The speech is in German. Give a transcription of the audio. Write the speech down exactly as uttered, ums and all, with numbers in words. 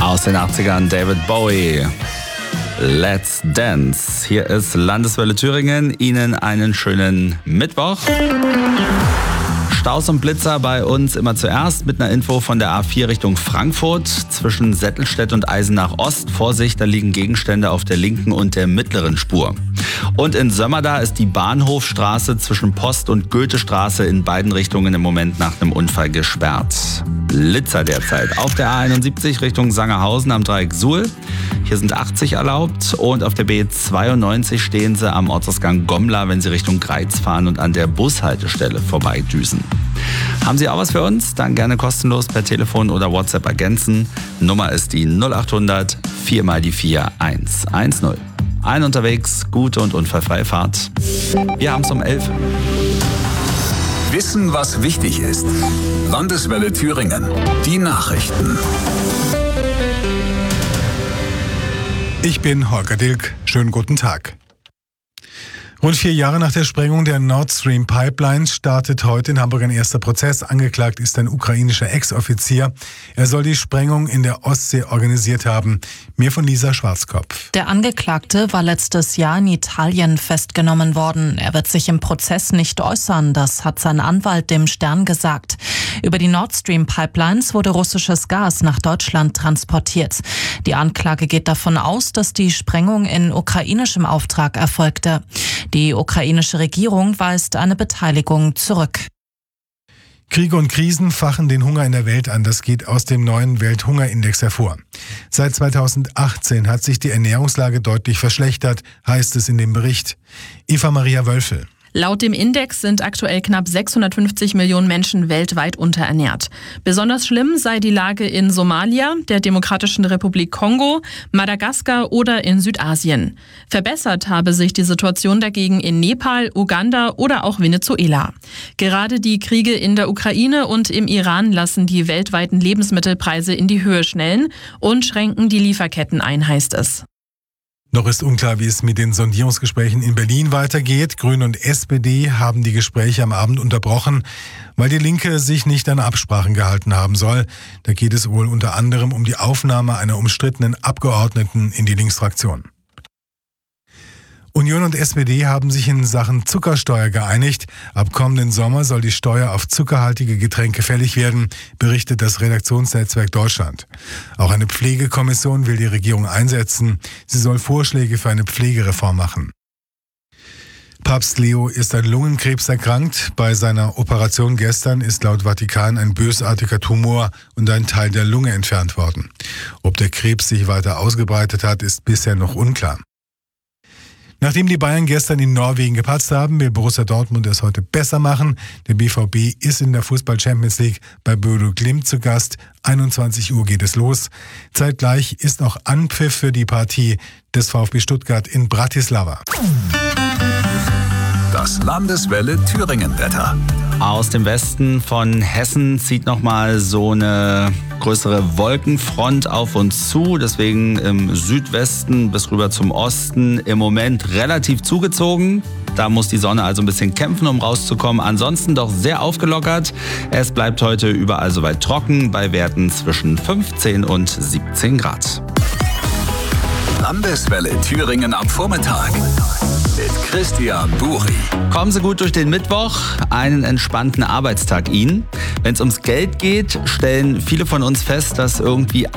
Aus den achtzigern David Bowie. Let's Dance. Hier ist Landeswelle Thüringen. Ihnen einen schönen Mittwoch. Staus und Blitzer bei uns immer zuerst mit einer Info von der A vier Richtung Frankfurt. Zwischen Settelstedt und Eisenach Ost. Vorsicht, da liegen Gegenstände auf der linken und der mittleren Spur. Und in Sömmerda ist die Bahnhofstraße zwischen Post- und Goethestraße in beiden Richtungen im Moment nach einem Unfall gesperrt. Blitzer derzeit auf der A einundsiebzig Richtung Sangerhausen am Dreieck Suhl. Hier sind achtzig erlaubt und auf der B zweiundneunzig stehen sie am Ortsausgang Gommla, wenn sie Richtung Greiz fahren und an der Bushaltestelle vorbeidüsen. Haben Sie auch was für uns? Dann gerne kostenlos per Telefon oder WhatsApp ergänzen. Nummer ist die null acht hundert vier mal die vier eins eins null. Ein unterwegs, gute und unfallfreie Fahrt. Wir haben es um elf. Wissen, was wichtig ist. Landeswelle Thüringen. Die Nachrichten. Ich bin Holger Dilk. Schönen guten Tag. Rund vier Jahre nach der Sprengung der Nord Stream Pipeline startet heute in Hamburg ein erster Prozess. Angeklagt ist ein ukrainischer Ex-Offizier. Er soll die Sprengung in der Ostsee organisiert haben. Mehr von Lisa Schwarzkopf. Der Angeklagte war letztes Jahr in Italien festgenommen worden. Er wird sich im Prozess nicht äußern, das hat sein Anwalt dem Stern gesagt. Über die Nord Stream Pipelines wurde russisches Gas nach Deutschland transportiert. Die Anklage geht davon aus, dass die Sprengung in ukrainischem Auftrag erfolgte. Die ukrainische Regierung weist eine Beteiligung zurück. Kriege und Krisen fachen den Hunger in der Welt an. Das geht aus dem neuen Welthungerindex hervor. Seit zweitausendachtzehn hat sich die Ernährungslage deutlich verschlechtert, heißt es in dem Bericht. Eva Maria Wölfel. Laut dem Index sind aktuell knapp sechshundertfünfzig Millionen Menschen weltweit unterernährt. Besonders schlimm sei die Lage in Somalia, der Demokratischen Republik Kongo, Madagaskar oder in Südasien. Verbessert habe sich die Situation dagegen in Nepal, Uganda oder auch Venezuela. Gerade die Kriege in der Ukraine und im Iran lassen die weltweiten Lebensmittelpreise in die Höhe schnellen und schränken die Lieferketten ein, heißt es. Noch ist unklar, wie es mit den Sondierungsgesprächen in Berlin weitergeht. Grüne und S P D haben die Gespräche am Abend unterbrochen, weil die Linke sich nicht an Absprachen gehalten haben soll. Da geht es wohl unter anderem um die Aufnahme einer umstrittenen Abgeordneten in die Linksfraktion. Union und S P D haben sich in Sachen Zuckersteuer geeinigt. Ab kommenden Sommer soll die Steuer auf zuckerhaltige Getränke fällig werden, berichtet das Redaktionsnetzwerk Deutschland. Auch eine Pflegekommission will die Regierung einsetzen. Sie soll Vorschläge für eine Pflegereform machen. Papst Leo ist an Lungenkrebs erkrankt. Bei seiner Operation gestern ist laut Vatikan ein bösartiger Tumor und ein Teil der Lunge entfernt worden. Ob der Krebs sich weiter ausgebreitet hat, ist bisher noch unklar. Nachdem die Bayern gestern in Norwegen gepatzt haben, will Borussia Dortmund es heute besser machen. Der B V B ist in der Fußball-Champions League bei Bodo Glimt zu Gast. einundzwanzig Uhr geht es los. Zeitgleich ist auch Anpfiff für die Partie des VfB Stuttgart in Bratislava. Das Landeswelle Thüringen-Wetter. Aus dem Westen von Hessen zieht nochmal so eine größere Wolkenfront auf uns zu. Deswegen im Südwesten bis rüber zum Osten im Moment relativ zugezogen. Da muss die Sonne also ein bisschen kämpfen, um rauszukommen. Ansonsten doch sehr aufgelockert. Es bleibt heute überall soweit trocken bei Werten zwischen fünfzehn und siebzehn Grad. Landeswelle Thüringen am Vormittag mit Christian Buri. Kommen Sie gut durch den Mittwoch, einen entspannten Arbeitstag Ihnen. Wenn es ums Geld geht, stellen viele von uns fest, dass irgendwie